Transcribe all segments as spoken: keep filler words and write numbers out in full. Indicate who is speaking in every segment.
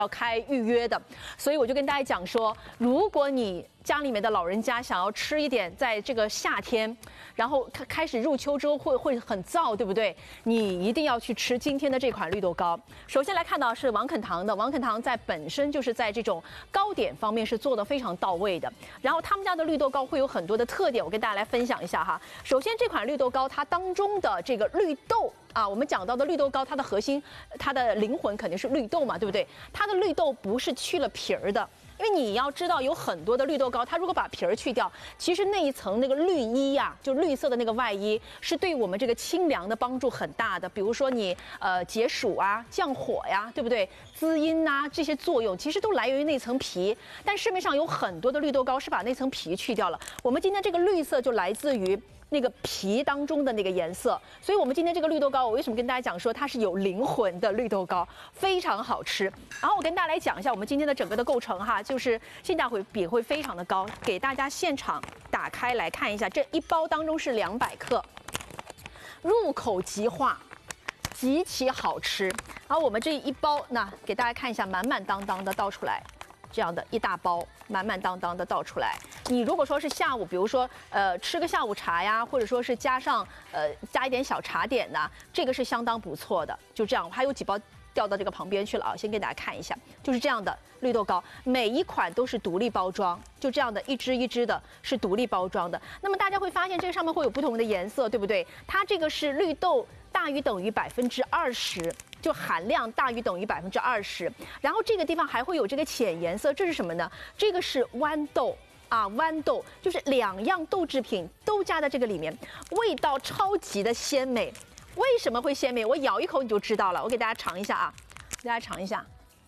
Speaker 1: 要开预约的，所以我就跟大家讲说，如果你家里面的老人家想要吃一点，在这个夏天，然后开开始入秋之后会会很燥，对不对？你一定要去吃今天的这款绿豆糕。首先来看到是王肯堂的，王肯堂在本身就是在这种糕点方面是做的非常到位的。然后他们家的绿豆糕会有很多的特点，我跟大家来分享一下哈。首先这款绿豆糕它当中的这个绿豆。啊，我们讲到的绿豆糕，它的核心，它的灵魂肯定是绿豆嘛，对不对？它的绿豆不是去了皮儿的，因为你要知道，有很多的绿豆糕，它如果把皮儿去掉，其实那一层那个绿衣呀、啊，就绿色的那个外衣，是对我们这个清凉的帮助很大的。比如说你呃解暑啊、降火呀，对不对？滋阴呐、啊，这些作用其实都来源于那层皮。但市面上有很多的绿豆糕是把那层皮去掉了。我们今天这个绿色就来自于那个皮当中的那个颜色，所以我们今天这个绿豆糕，我为什么跟大家讲说它是有灵魂的绿豆糕，非常好吃。然后我跟大家来讲一下我们今天的整个的构成哈，就是性价比会非常的高，给大家现场打开来看一下，这一包当中是两百克，入口即化，极其好吃。然后我们这一包，那给大家看一下，满满当当的倒出来。这样的一大包，满满当当的倒出来。你如果说是下午，比如说呃吃个下午茶呀，或者说是加上呃加一点小茶点呐，这个是相当不错的。就这样，我还有几包掉到这个旁边去了啊，先给大家看一下，就是这样的绿豆糕，每一款都是独立包装，就这样的一支一支的是独立包装的。那么大家会发现这个上面会有不同的颜色，对不对？它这个是绿豆大于等于百分之二十。就含量大于等于百分之二十，然后这个地方还会有这个浅颜色，这是什么呢？这个是豌豆啊，豌豆就是两样豆制品都加在这个里面，味道超级的鲜美。为什么会鲜美？我咬一口你就知道了。我给大家尝一下啊，给大家尝一下，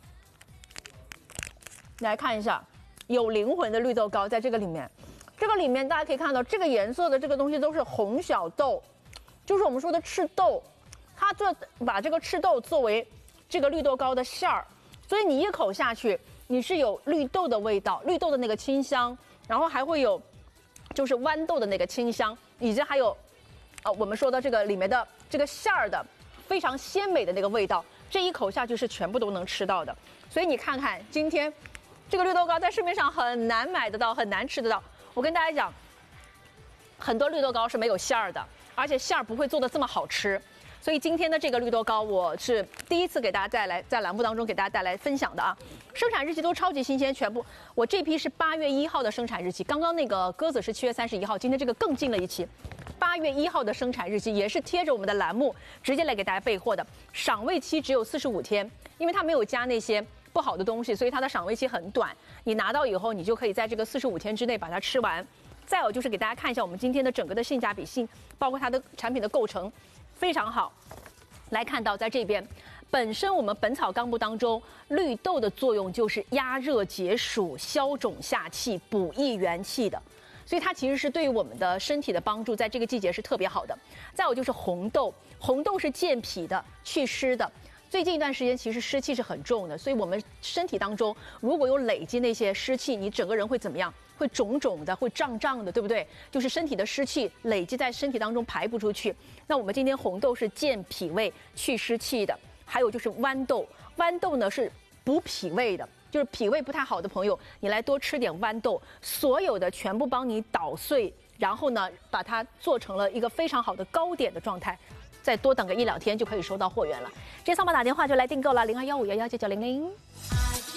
Speaker 1: 来看一下，有灵魂的绿豆糕在这个里面。这个里面大家可以看到，这个颜色的这个东西都是红小豆，就是我们说的赤豆。它这把这个赤豆作为这个绿豆糕的馅儿，所以你一口下去，你是有绿豆的味道，绿豆的那个清香，然后还会有就是豌豆的那个清香，以及还有啊、呃、我们说的这个里面的这个馅儿的非常鲜美的那个味道，这一口下去是全部都能吃到的。所以你看看今天这个绿豆糕在市面上很难买得到，很难吃得到。我跟大家讲，很多绿豆糕是没有馅儿的，而且馅儿不会做得这么好吃。所以今天的这个绿豆糕，我是第一次给大家带来，在栏目当中给大家带来分享的啊。生产日期都超级新鲜，全部我这批是八月一号的生产日期，刚刚那个鸽子是七月三十一号，今天这个更近了一期，八月一号的生产日期也是贴着我们的栏目直接来给大家备货的。赏味期只有四十五天，因为它没有加那些不好的东西，所以它的赏味期很短。你拿到以后，你就可以在这个四十五天之内把它吃完。再有就是给大家看一下我们今天的整个的性价比性，包括它的产品的构成。非常好，来看到在这边，本身我们《本草纲目》当中，绿豆的作用就是压热解暑、消肿下气、补益元气的，所以它其实是对于我们的身体的帮助，在这个季节是特别好的。再有就是红豆，红豆是健脾的、祛湿的。最近一段时间，其实湿气是很重的，所以我们身体当中如果有累积那些湿气，你整个人会怎么样？会肿肿的，会胀胀的，对不对？就是身体的湿气累积在身体当中排不出去。那我们今天红豆是健脾胃、祛湿气的，还有就是豌豆，豌豆呢是补脾胃的，就是脾胃不太好的朋友，你来多吃点豌豆，所有的全部帮你捣碎，然后呢把它做成了一个非常好的糕点的状态。再多等个一两天就可以收到货源了。这扫码打电话就来订购了，零二幺五幺幺九九零零。